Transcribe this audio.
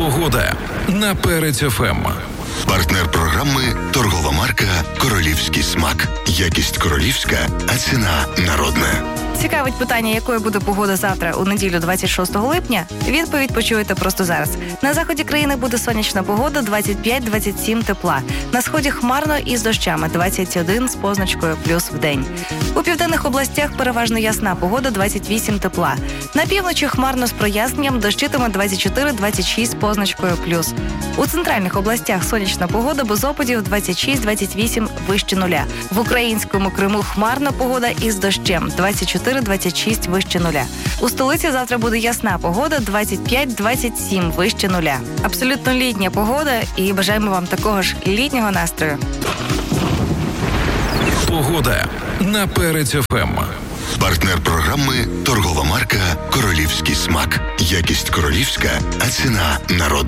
Погода на Перець ФМ. Партнер програми – торгова марка «Королівський смак». Якість королівська, а ціна народна. Цікавить питання, якою буде погода завтра, у неділю 26 липня? Відповідь почуєте просто зараз. На заході країни буде сонячна погода, 25-27 тепла. На сході хмарно і з дощами, 21 з позначкою плюс в день. У південних областях переважно ясна погода, 28 тепла. На півночі хмарно з проясненням, дощитиме 24-26 з позначкою плюс. У центральних областях сонячна погода, без опадів 26-28 вище нуля. В українському Криму хмарна погода із дощем, 24-26 вище нуля. У столиці завтра буде ясна погода, 25-27 вище нуля. Абсолютно літня погода і бажаємо вам такого ж літнього настрою. Погода на Перець ФМ. Партнер програми – торгова марка «Королівський смак». Якість королівська, а ціна народна.